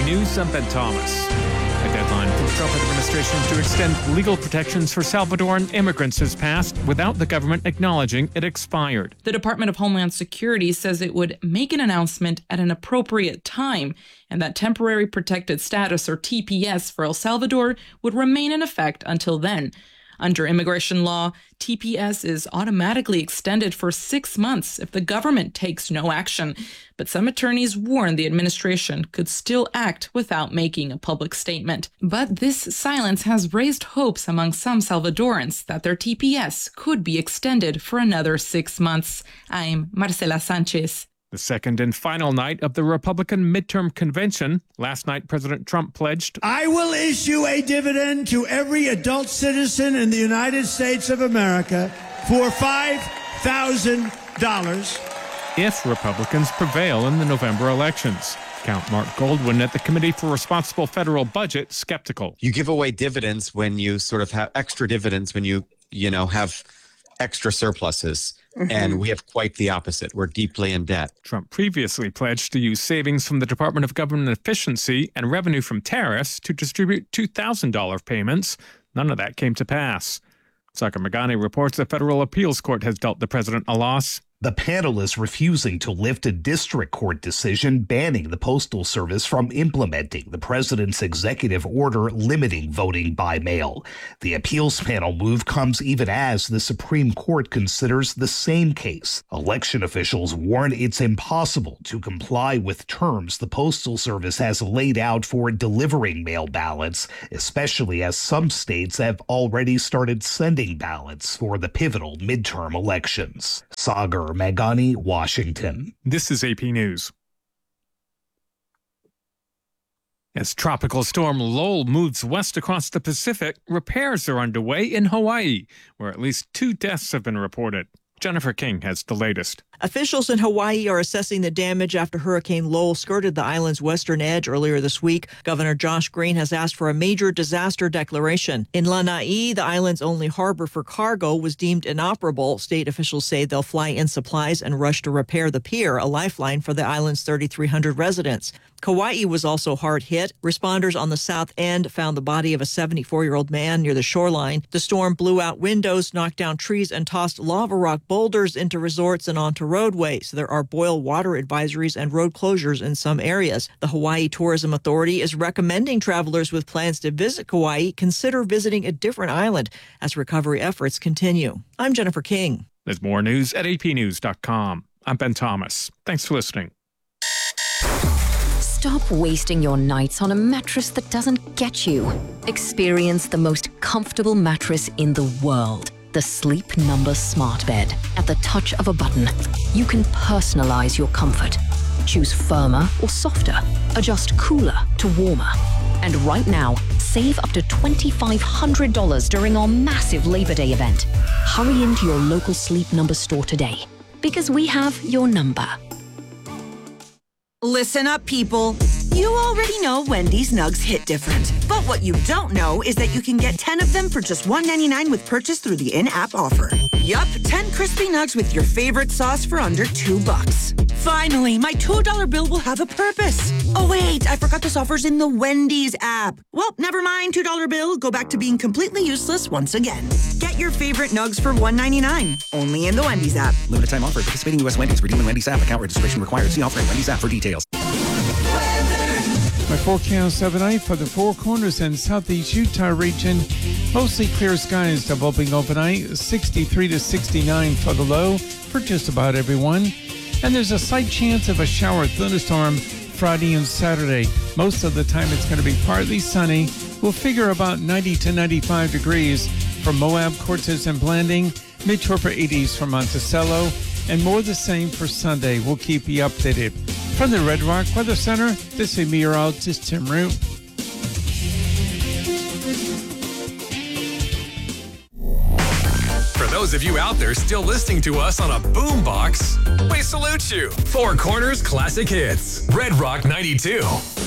News, I'm Ben Thomas. A deadline for the Trump administration to extend legal protections for Salvadoran immigrants has passed without the government acknowledging it expired. The Department of Homeland Security says it would make an announcement at an appropriate time, and that temporary protected status, or TPS, for El Salvador would remain in effect until then. Under immigration law, TPS is automatically extended for 6 months if the government takes no action. But some attorneys warn the administration could still act without making a public statement. But this silence has raised hopes among some Salvadorans that their TPS could be extended for another 6 months. I'm Marcela Sanchez. The second and final night of the Republican midterm convention. Last night, President Trump pledged, I will issue a dividend to every adult citizen in the United States of America for $5,000 if Republicans prevail in the November elections. Count Mark Goldwyn at the Committee for Responsible Federal Budget skeptical. You give away dividends when you sort of have extra dividends, when you have extra surpluses. And we have quite the opposite. We're deeply in debt. Trump previously pledged to use savings from the Department of Government Efficiency and revenue from tariffs to distribute $2,000 payments. None of that came to pass. Sagar Meghani reports the federal appeals court has dealt the president a loss. The panel is refusing to lift a district court decision banning the Postal Service from implementing the president's executive order limiting voting by mail. The appeals panel move comes even as the Supreme Court considers the same case. Election officials warn it's impossible to comply with terms the Postal Service has laid out for delivering mail ballots, especially as some states have already started sending ballots for the pivotal midterm elections. Sagar Meghani, Washington. This is AP News. As Tropical Storm Lowell moves west across the Pacific, repairs are underway in Hawaii, where at least 2 deaths have been reported. Jennifer King has the latest. Officials in Hawaii are assessing the damage after Hurricane Lowell skirted the island's western edge earlier this week. Governor Josh Green has asked for a major disaster declaration. In Lanai, the island's only harbor for cargo, was deemed inoperable. State officials say they'll fly in supplies and rush to repair the pier, a lifeline for the island's 3,300 residents. Kauai was also hard hit. Responders on the south end found the body of a 74-year-old man near the shoreline. The storm blew out windows, knocked down trees, and tossed lava rock boulders into resorts and onto roadways. There are boil water advisories and road closures in some areas. The Hawaii Tourism Authority is recommending travelers with plans to visit Kauai consider visiting a different island as recovery efforts continue. I'm Jennifer King. There's more news at apnews.com. I'm Ben Thomas. Thanks for listening. Stop wasting your nights on a mattress that doesn't get you. Experience the most comfortable mattress in the world. The Sleep Number Smart Bed. At the touch of a button, you can personalize your comfort. Choose firmer or softer. Adjust cooler to warmer. And right now, save up to $2,500 during our massive Labor Day event. Hurry into your local Sleep Number store today, because we have your number. Listen up, people. You already know Wendy's Nugs hit different. But what you don't know is that you can get 10 of them for just $1.99 with purchase through the in-app offer. Yup, 10 crispy nugs with your favorite sauce for under $2. Finally, my $2 bill will have a purpose. Oh wait, I forgot this offer's in the Wendy's app. Well, never mind, $2 bill. Go back to being completely useless once again. Get your favorite nugs for $1.99. Only in the Wendy's app. Limited time offer. Participating U.S. Wendy's. Redeem in Wendy's app. Account registration required. See offer in Wendy's app for details. My forecast overnight for the Four Corners and southeast Utah region. Mostly clear skies developing overnight. 63 to 69 for the low for just about everyone. And there's a slight chance of a shower thunderstorm Friday and Saturday. Most of the time it's going to be partly sunny. We'll figure about 90 to 95 degrees for Moab, Cortez, and Blanding. Mid to upper 80s for Monticello. And more the same for Sunday. We'll keep you updated. From the Red Rock Weather Center, this is meteorologist Tim Root. For those of you out there still listening to us on a boombox, we salute you. Four Corners Classic Hits. Red Rock 92.